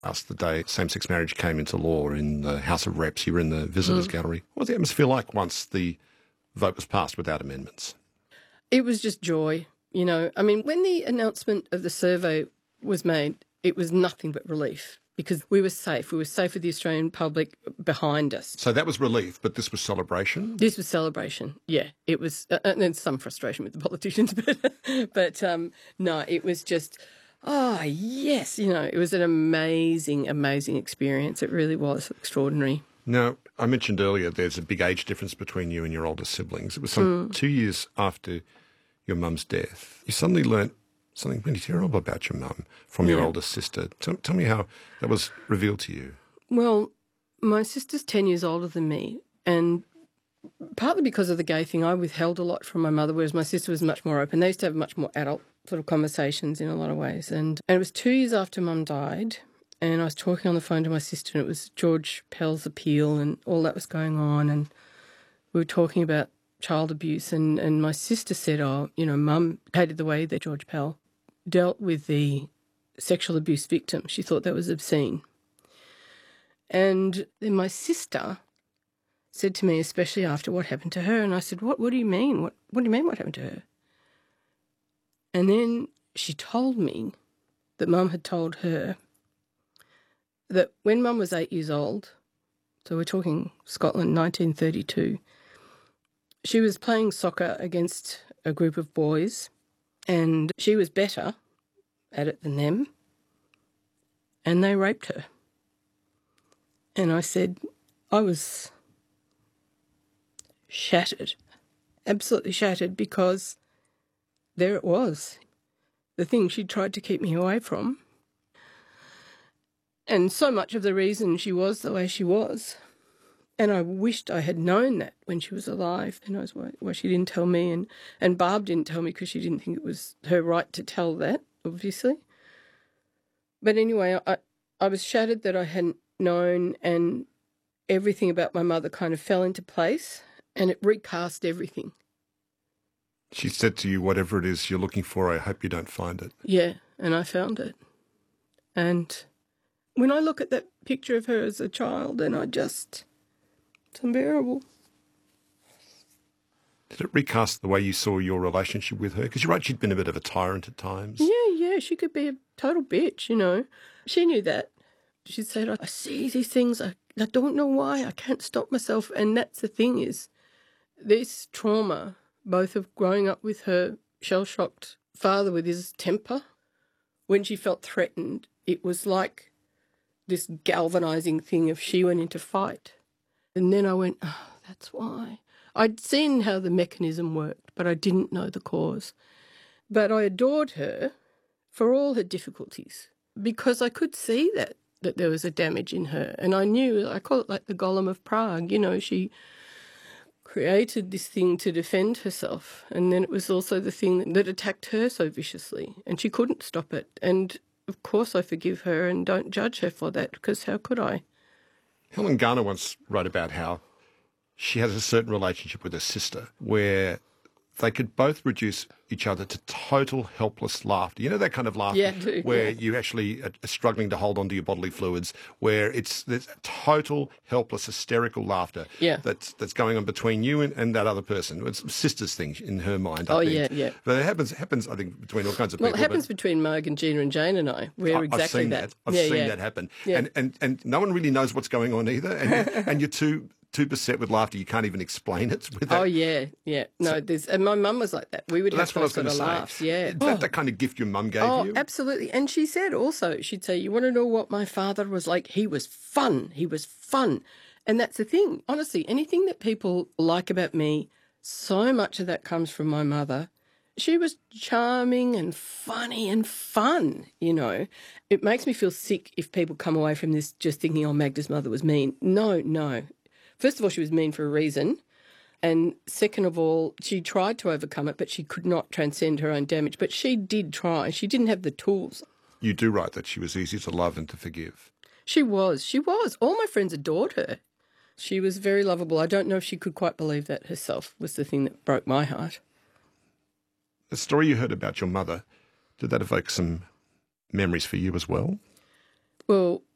Asked the day same-sex marriage came into law in the House of Reps. You were in the visitors' gallery. What was the atmosphere like once the vote was passed without amendments? It was just joy, you know. I mean, when the announcement of the survey was made, it was nothing but relief because we were safe. We were safe with the Australian public behind us. So that was relief, but this was celebration? This was celebration, yeah. It was, and then some frustration with the politicians, but no, it was just, oh, yes, you know, it was an amazing, amazing experience. It really was extraordinary. Now, I mentioned earlier there's a big age difference between you and your older siblings. It was some 2 years after your mum's death. You suddenly learnt something really terrible about your mum from your older sister. Tell me how that was revealed to you. Well, my sister's 10 years older than me, and partly because of the gay thing, I withheld a lot from my mother, whereas my sister was much more open. They used to have much more adult sort of conversations in a lot of ways. And it was 2 years after Mum died, and I was talking on the phone to my sister, and it was George Pell's appeal and all that was going on, and we were talking about child abuse, and my sister said, oh, you know, Mum hated the way that George Pell dealt with the sexual abuse victim. She thought that was obscene. And then my sister said to me, especially after what happened to her, and I said, what do you mean? What do you mean what happened to her? And then she told me that Mum had told her that when Mum was 8 years old, so we're talking Scotland, 1932, she was playing soccer against a group of boys and she was better at it than them, and they raped her. And I said, I was shattered, absolutely shattered, because there it was, the thing she tried to keep me away from. And so much of the reason she was the way she was. And I wished I had known that when she was alive. And I was why she didn't tell me. And Barb didn't tell me because she didn't think it was her right to tell that, obviously. But anyway, I was shattered that I hadn't known, and everything about my mother kind of fell into place, and it recast everything. She said to you, whatever it is you're looking for, I hope you don't find it. Yeah, and I found it. And when I look at that picture of her as a child, and it's unbearable. Did it recast the way you saw your relationship with her? Because you're right, she'd been a bit of a tyrant at times. Yeah, she could be a total bitch, you know. She knew that. She said, I see these things, I don't know why, I can't stop myself. And that's the thing is, this trauma, both of growing up with her shell-shocked father with his temper, when she felt threatened, it was like this galvanising thing if she went into fight. And then I went, oh, that's why. I'd seen how the mechanism worked, but I didn't know the cause. But I adored her for all her difficulties because I could see that there was a damage in her. And I knew, I call it like the Golem of Prague, you know, she created this thing to defend herself. And then it was also the thing that attacked her so viciously, and she couldn't stop it. And of course I forgive her and don't judge her for that, because how could I? Helen Garner once wrote about how she has a certain relationship with her sister where they could both reduce each other to total helpless laughter. You know that kind of laughter where you actually are struggling to hold on to your bodily fluids, where there's total helpless hysterical laughter that's going on between you and that other person. It's a sister's thing in her mind, I think. Yeah. But it happens, I think, between all kinds of people. Well, it happens between Marg and Gina and Jane and I. We're exactly that. I've seen that happen. Yeah. And no one really knows what's going on either. And you're too beset with laughter, you can't even explain it. Oh, yeah. No, and my mum was like that. We would have those sort of laughs, yeah. Is that the kind of gift your mum gave you? Oh, absolutely. And she said also, she'd say, you want to know what my father was like? He was fun. And that's the thing. Honestly, anything that people like about me, so much of that comes from my mother. She was charming and funny and fun, you know. It makes me feel sick if people come away from this just thinking, oh, Magda's mother was mean. No. First of all, she was mean for a reason. And second of all, she tried to overcome it, but she could not transcend her own damage. But she did try. She didn't have the tools. You do write that she was easy to love and to forgive. She was. All my friends adored her. She was very lovable. I don't know if she could quite believe that herself was the thing that broke my heart. The story you heard about your mother, did that evoke some memories for you as well? Well,